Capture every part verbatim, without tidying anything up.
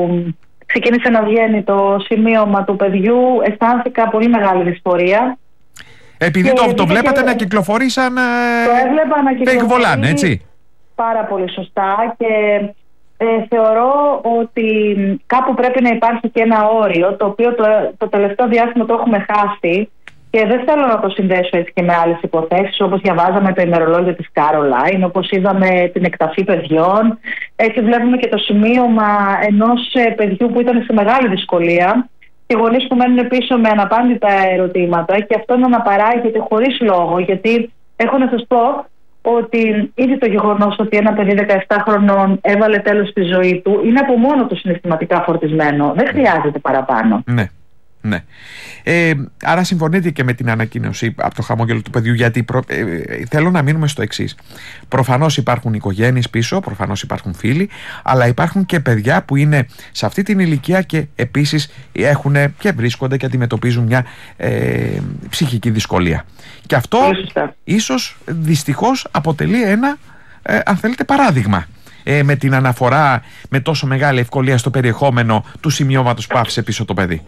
ξεκίνησε να βγαίνει το σημείωμα του παιδιού, αισθάνθηκα πολύ μεγάλη δυσφορία. Επειδή το, το βλέπατε και... να κυκλοφορεί σαν το έβλεπα να κυκλοφορεί έτσι. Πάρα πολύ σωστά και ε, θεωρώ ότι κάπου πρέπει να υπάρχει και ένα όριο, το οποίο το, το τελευταίο διάστημα το έχουμε χάσει και δεν θέλω να το συνδέσω έτσι και με άλλες υποθέσεις, όπως διαβάζαμε το ημερολόγιο της Caroline, όπως είδαμε την εκταφή παιδιών. Έτσι βλέπουμε και το σημείωμα ενός παιδιού που ήταν σε μεγάλη δυσκολία και γονείς που μένουν πίσω με αναπάντητα ερωτήματα, και αυτό να αναπαράγεται χωρίς λόγο, γιατί έχω να σας πω ότι ήδη το γεγονός ότι ένα παιδί δεκαεπτά χρονών έβαλε τέλος στη ζωή του είναι από μόνο του συναισθηματικά φορτισμένο. Δεν χρειάζεται παραπάνω. Ναι. Ναι. Ε, άρα συμφωνείτε και με την ανακοίνωση από το χαμόγελο του παιδιού, γιατί προ, ε, ε, θέλω να μείνουμε στο εξής. Προφανώς υπάρχουν οικογένειες πίσω, προφανώς υπάρχουν φίλοι, αλλά υπάρχουν και παιδιά που είναι σε αυτή την ηλικία και επίσης έχουν και βρίσκονται και αντιμετωπίζουν μια ε, ψυχική δυσκολία. Και αυτό ίσως δυστυχώς αποτελεί ένα ε, αν θέλετε παράδειγμα ε, με την αναφορά με τόσο μεγάλη ευκολία στο περιεχόμενο του σημειώματος που άφησε πίσω το παιδί.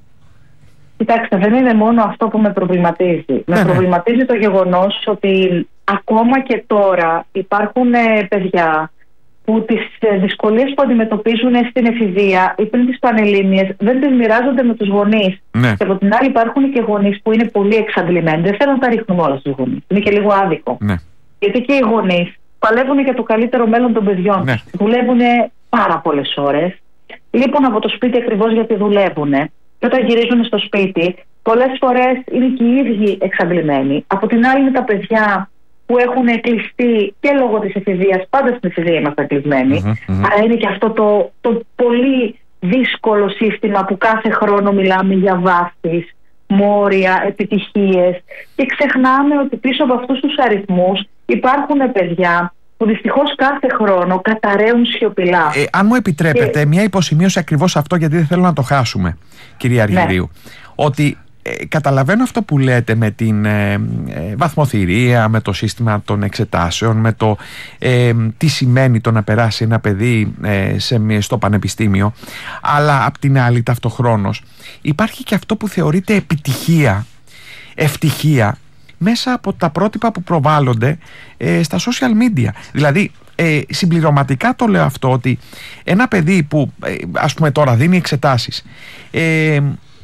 Κοιτάξτε, δεν είναι μόνο αυτό που με προβληματίζει. Ναι, με προβληματίζει ναι. το γεγονός ότι ακόμα και τώρα υπάρχουν ε, παιδιά που τις ε, δυσκολίες που αντιμετωπίζουν στην εφηβεία ή πριν τις πανελλήνιες δεν τις μοιράζονται με τους γονείς. Ναι. Και από την άλλη υπάρχουν και γονείς που είναι πολύ εξαντλημένοι. Δεν θέλω να τα ρίχνουμε όλα στους γονείς. Είναι και λίγο άδικο. Ναι. Γιατί και οι γονείς παλεύουν για το καλύτερο μέλλον των παιδιών. Ναι. Δουλεύουν πάρα πολλές ώρες. Λείπουν από το σπίτι ακριβώς γιατί δουλεύουν. Και όταν γυρίζουν στο σπίτι, πολλές φορές είναι και οι ίδιοι εξαντλημένοι. Από την άλλη, είναι τα παιδιά που έχουν κλειστεί και λόγω της εφηβείας. Πάντα στην εφηβεία είμαστε κλεισμένοι. Mm-hmm, mm-hmm. Άρα είναι και αυτό το, το πολύ δύσκολο σύστημα που κάθε χρόνο μιλάμε για βάσεις, μόρια, επιτυχίες. Και ξεχνάμε ότι πίσω από αυτούς τους αριθμούς υπάρχουν παιδιά που δυστυχώς κάθε χρόνο καταραίουν σιωπηλά. Ε, αν μου επιτρέπετε, και... μια υποσημείωση ακριβώς αυτό, γιατί δεν θέλω να το χάσουμε, κυρία Αργυρίου. Ναι. Ότι ε, καταλαβαίνω αυτό που λέτε με την ε, ε, βαθμοθυρία, με το σύστημα των εξετάσεων, με το ε, τι σημαίνει το να περάσει ένα παιδί ε, σε, στο πανεπιστήμιο. Αλλά απ' την άλλη, ταυτοχρόνως, υπάρχει και αυτό που θεωρείται επιτυχία, ευτυχία, μέσα από τα πρότυπα που προβάλλονται ε, στα social media. Δηλαδή, ε, συμπληρωματικά το λέω αυτό, ότι ένα παιδί που ε, ας πούμε τώρα δίνει εξετάσεις, ε,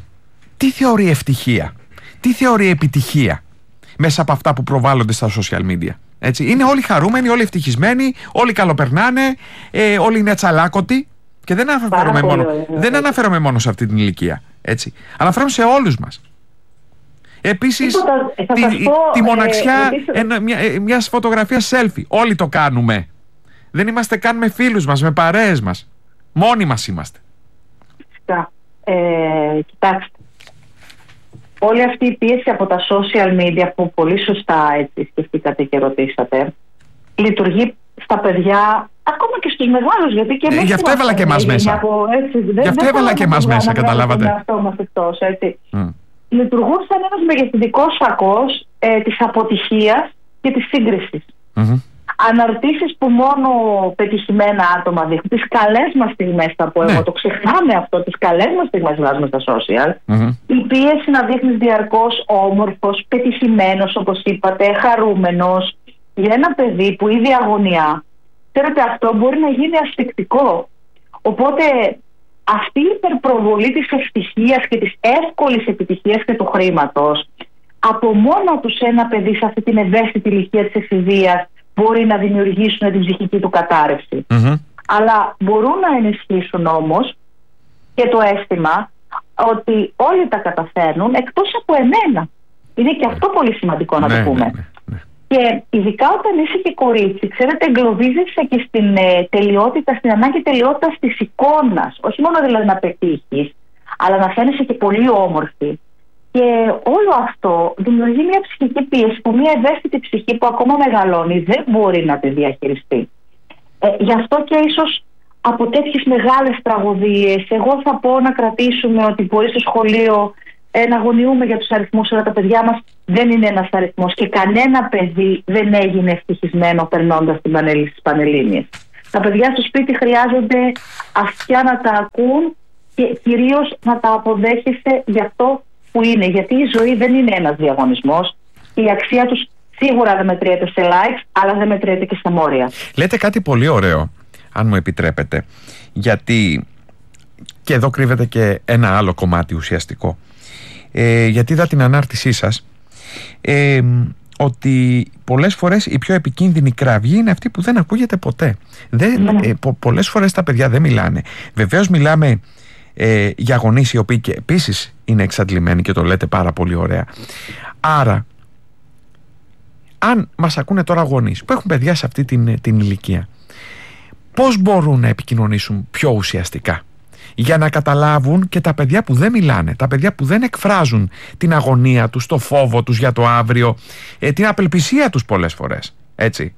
τι θεωρεί ευτυχία, τι θεωρεί επιτυχία μέσα από αυτά που προβάλλονται στα social media. Έτσι. Είναι όλοι χαρούμενοι, όλοι ευτυχισμένοι, όλοι καλοπερνάνε, ε, όλοι είναι τσαλάκωτοι, και δεν αναφέρομαι, μόνο, δεν αναφέρομαι μόνο σε αυτή την ηλικία. Έτσι. Αναφέρομαι σε όλους μας. Επίσης, θα τη, πω, τη μοναξιά ε, ένα, μια, μιας φωτογραφίας selfie. Όλοι το κάνουμε. Δεν είμαστε καν με φίλους μας, με παρέες μας. Μόνοι μας είμαστε. Φυσικά. Ε, κοιτάξτε. Όλη αυτή η πίεση από τα social media που πολύ σωστά έτσι σκεφτήκατε και ρωτήσατε, λειτουργεί στα παιδιά, ακόμα και στους μεγάλους. Γιατί και ε, γι' αυτό έβαλα και εμάς μέσα. Από, έτσι, γι' αυτό έβαλα και εμάς μέσα, καταλάβατε. Αυτό μας εκτός, έτσι. Mm. Λειτουργούν σαν ένας μεγεθυντικός φακός ε, της αποτυχίας και της σύγκρισης. Mm-hmm. Αναρτήσεις που μόνο πετυχημένα άτομα δείχνουν. Τις καλές μας στιγμές, θα πω εγώ, ναι. Το ξεχνάμε αυτό, τις καλές μας στιγμές βάζουμε στα social. Mm-hmm. Η πίεση να δείχνεις διαρκώς όμορφος, πετυχημένος, όπως είπατε, χαρούμενος, για ένα παιδί που ήδη αγωνιά. Ξέρετε, αυτό μπορεί να γίνει ασφυκτικό. Οπότε αυτή η υπερπροβολή της ευτυχίας και της εύκολης επιτυχίας και του χρήματος, από μόνο τους ένα παιδί σε αυτή την ευαίσθητη ηλικία της εφηβείας μπορεί να δημιουργήσουν την ψυχική του κατάρρευση. Mm-hmm. Αλλά μπορούν να ενισχύσουν όμως και το αίσθημα ότι όλοι τα καταφέρνουν εκτός από εμένα. Είναι και αυτό πολύ σημαντικό να ναι, το πούμε. Ναι, ναι, ναι. Και ειδικά όταν είσαι και κορίτσι, ξέρετε, εγκλωβίζεσαι και στην ε, τελειότητα, στην ανάγκη τελειότητας της εικόνας. Όχι μόνο δηλαδή να πετύχεις, αλλά να φαίνεσαι και πολύ όμορφη. Και όλο αυτό δημιουργεί μια ψυχική πίεση που μια ευαίσθητη ψυχή που ακόμα μεγαλώνει δεν μπορεί να τη διαχειριστεί. Ε, γι' αυτό και ίσως από τέτοιες μεγάλες τραγωδίες, εγώ θα πω να κρατήσουμε ότι μπορεί στο σχολείο ε, να αγωνιούμε για τους αριθμούς, αλλά τα παιδιά μας δεν είναι ένας αριθμός και κανένα παιδί δεν έγινε ευτυχισμένο περνώντας τις πανελλήνιες. Τα παιδιά στο σπίτι χρειάζονται αυτιά να τα ακούν και κυρίως να τα αποδέχεστε για αυτό που είναι. Γιατί η ζωή δεν είναι ένας διαγωνισμός. Η αξία τους σίγουρα δεν μετριέται σε likes, αλλά δεν μετριέται και στα μόρια. Λέτε κάτι πολύ ωραίο, αν μου επιτρέπετε, γιατί και εδώ κρύβεται και ένα άλλο κομμάτι ουσιαστικό. Ε, γιατί είδα την ανάρτησή σας ε, ότι πολλές φορές η πιο επικίνδυνη κραυγή είναι αυτή που δεν ακούγεται ποτέ. Δεν, ναι. ε, πο, πολλές φορές τα παιδιά δεν μιλάνε. Βεβαίως μιλάμε ε, για γονείς οι οποίοι και επίσης είναι εξαντλημένοι και το λέτε πάρα πολύ ωραία. Άρα, αν μας ακούνε τώρα γονείς που έχουν παιδιά σε αυτή την, την ηλικία, πώς μπορούν να επικοινωνήσουν πιο ουσιαστικά για να καταλάβουν και τα παιδιά που δεν μιλάνε, τα παιδιά που δεν εκφράζουν την αγωνία τους, το φόβο τους για το αύριο, ε, την απελπισία τους πολλές φορές, έτσι?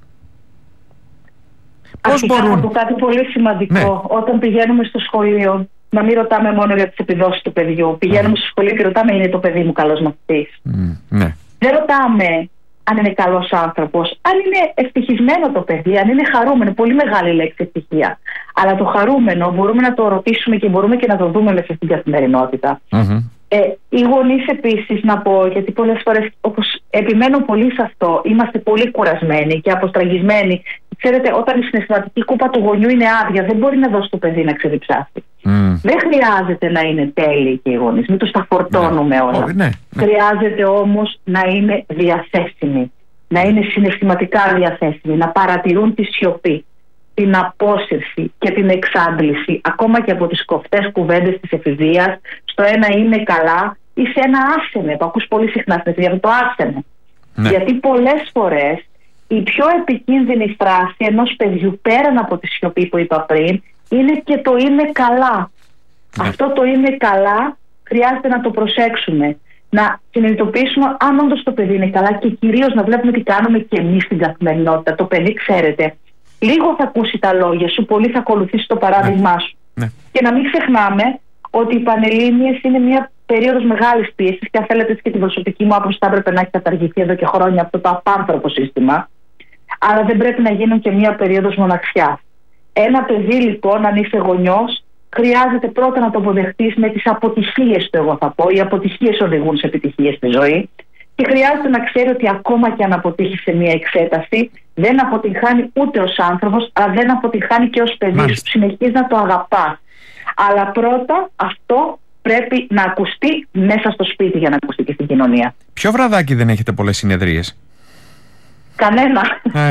Πώς Αρχικά μπορούν... να πω κάτι πολύ σημαντικό. Ναι. Όταν πηγαίνουμε στο σχολείο, να μην ρωτάμε μόνο για τις επιδόσεις του παιδιού. Πηγαίνουμε mm. στο σχολείο και ρωτάμε, είναι το παιδί μου καλός μαθητής? Mm. Ναι. Δεν ρωτάμε αν είναι καλός άνθρωπος, αν είναι ευτυχισμένο το παιδί, αν είναι χαρούμενο. Πολύ μεγάλη λέξη ευτυχία. Αλλά το χαρούμενο μπορούμε να το ρωτήσουμε και μπορούμε και να το δούμε μέσα στην καθημερινότητα. Mm-hmm. Ε, οι γονείς επίσης, να πω, γιατί πολλές φορές, όπως επιμένω πολύ σε αυτό, είμαστε πολύ κουρασμένοι και αποστραγισμένοι. Ξέρετε, όταν η συναισθηματική κούπα του γονιού είναι άδεια, δεν μπορεί να δώσει το παιδί να ξεδιψάσει. Mm. Δεν χρειάζεται να είναι τέλειοι και οι γονείς, μην τους τα φορτώνουμε ναι. όλα. Oh, ναι, ναι. Χρειάζεται όμως να είναι διαθέσιμοι, να είναι συναισθηματικά διαθέσιμοι, να παρατηρούν τη σιωπή, την απόσυρση και την εξάντληση, ακόμα και από τις κοφτές κουβέντες της εφηβείας, στο ένα είμαι καλά ή σε ένα άσενε, που ακούς πολύ συχνά στην εφηβεία, το άσενε. Ναι. Γιατί πολλές φορές η πιο επικίνδυνη φράση ενός παιδιού, πέραν από τη σιωπή που είπα πριν, είναι και το είμαι καλά. Ναι. Αυτό το είμαι καλά χρειάζεται να το προσέξουμε, να συνειδητοποιήσουμε αν όντως το παιδί είναι καλά και κυρίως να βλέπουμε τι κάνουμε και εμείς στην καθημερινότητα. Το παιδί, ξέρετε, λίγο θα ακούσει τα λόγια σου, πολύ θα ακολουθήσει το παράδειγμά σου. Ναι. Και να μην ξεχνάμε ότι οι Πανελλήνιες είναι μια περίοδος μεγάλης πίεσης και αν θέλετε και την προσωπική μου άποψη θα έπρεπε να έχει καταργηθεί εδώ και χρόνια αυτό το απάνθρωπο σύστημα. Αλλά δεν πρέπει να γίνουν και μια περίοδος μοναξιάς. Ένα παιδί λοιπόν, αν είσαι γονιός, χρειάζεται πρώτα να το αποδεχτείς με τις αποτυχίες του, εγώ θα πω. Οι αποτυχίες οδηγούν σε επιτυχίες στη ζωή. Και χρειάζεται να ξέρει ότι ακόμα και αν αποτύχει σε μια εξέταση, δεν αποτυγχάνει ούτε ως άνθρωπος, αλλά δεν αποτυγχάνει και ως παιδί. Μάλιστα. Συνεχίζει να το αγαπά. Αλλά πρώτα αυτό πρέπει να ακουστεί μέσα στο σπίτι για να ακουστεί και στην κοινωνία. Ποιο βραδάκι δεν έχετε πολλές συνεδρίες? Κανένα. Ε.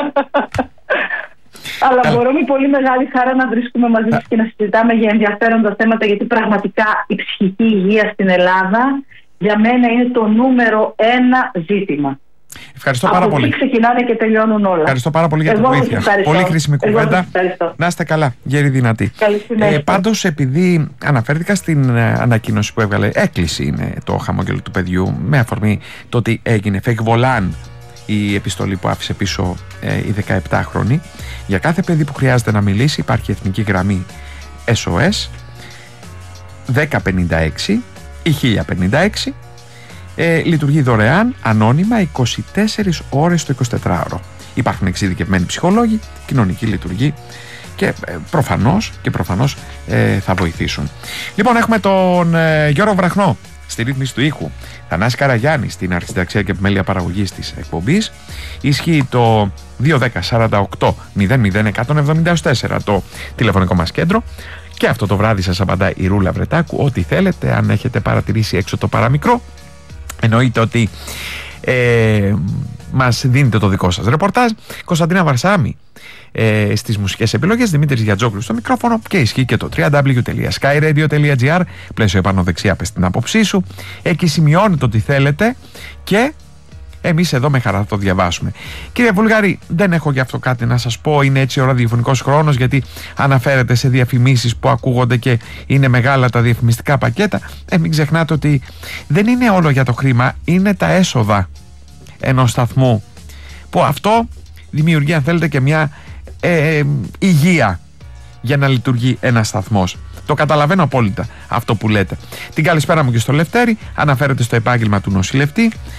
Αλλά ε. μπορώ με πολύ μεγάλη χαρά να βρίσκουμε μαζί σας και να συζητάμε για ενδιαφέροντα θέματα, γιατί πραγματικά η ψυχική υγεία στην Ελλάδα για μένα είναι το νούμερο ένα ζήτημα. Ευχαριστώ πάρα πολύ. Από εκεί ξεκινάνε και τελειώνουν όλα. Ευχαριστώ πάρα πολύ για την βοήθεια. Πολύ χρήσιμη κουβέντα. Να είστε καλά, γέροι δυνατοί. Ε, πάντως, επειδή αναφέρθηκα στην ε, ανακοίνωση που έβγαλε, έκκληση είναι το χαμόγελο του παιδιού, με αφορμή το ότι έγινε φεγγβολάν η επιστολή που άφησε πίσω ε, η δεκαεπτάχρονη. Για κάθε παιδί που χρειάζεται να μιλήσει υπάρχει εθνική γραμμή ες ο ες δέκα πενήντα έξι ή χίλια πενήντα έξι. Ε, λειτουργεί δωρεάν, ανώνυμα, είκοσι τέσσερις ώρες το εικοσιτετράωρο. Υπάρχουν εξειδικευμένοι ψυχολόγοι, κοινωνικοί λειτουργοί και ε, προφανώς, και προφανώς ε, θα βοηθήσουν. Λοιπόν, έχουμε τον ε, Γιώργο Βραχνό στη ρύθμιση του ήχου, Θανάση Καραγιάννη στην αρχισυνταξία και επιμέλεια παραγωγής της εκπομπής. Ισχύει το δύο ένα μηδέν σαράντα οκτώ μηδέν μηδέν εκατόν εβδομήντα τέσσερα το τηλεφωνικό μας κέντρο. Και αυτό το βράδυ σας απαντάει η Ρούλα Βρετάκου. Ό,τι θέλετε, αν έχετε παρατηρήσει έξω το παραμικρό, εννοείται ότι ε, μας δίνετε το δικό σας ρεπορτάζ. Κωνσταντίνα Βαρσάμι ε, στις μουσικές επιλογές, Δημήτρης Γιατζόγλου στο μικρόφωνο και ισχύει και το double-u double-u double-u τελεία sky radio τελεία gr. Πλαίσιο επάνω δεξιά, πες την άποψή σου. Εκεί σημειώνετε ό,τι θέλετε και εμείς εδώ με χαρά θα το διαβάσουμε. Κύριε Βουλγαρή, δεν έχω γι' αυτό κάτι να σας πω. Είναι έτσι ο ραδιοφωνικός χρόνος, γιατί αναφέρεται σε διαφημίσεις που ακούγονται και είναι μεγάλα τα διαφημιστικά πακέτα. Ε, μην ξεχνάτε ότι δεν είναι όλο για το χρήμα, είναι τα έσοδα ενός σταθμού. Που αυτό δημιουργεί, αν θέλετε, και μια ε, ε, υγεία για να λειτουργεί ένας σταθμός. Το καταλαβαίνω απόλυτα αυτό που λέτε. Την καλησπέρα μου και στο Λευτέρη. Αναφέρεται στο επάγγελμα του νοσηλευτή.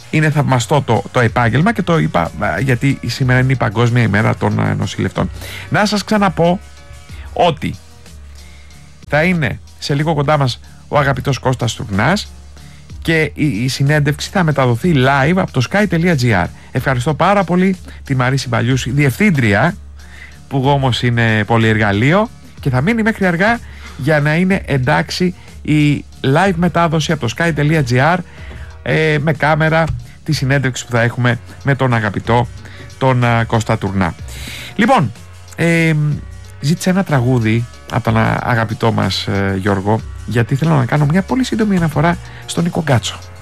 είναι θαυμαστό το, το επάγγελμα και το είπα γιατί σήμερα είναι η Παγκόσμια ημέρα των νοσηλευτών. Να σας ξαναπώ ότι θα είναι σε λίγο κοντά μας ο αγαπητός Κώστας Τουρνάς και η, η συνέντευξη θα μεταδοθεί live από το sky τελεία gr. Ευχαριστώ πάρα πολύ τη Μαρίση Μπαλιούση, διευθύντρια, που όμως είναι πολυεργαλείο και θα μείνει μέχρι αργά για να είναι εντάξει η live μετάδοση από το sky τελεία gr ε, με κάμερα τη συνέντευξη που θα έχουμε με τον αγαπητό τον α, Κώστα Τουρνά. Λοιπόν, ε, ζήτησα ένα τραγούδι από τον αγαπητό μας ε, Γιώργο, γιατί θέλω να κάνω μια πολύ σύντομη αναφορά στον Νίκο Γκάτσο.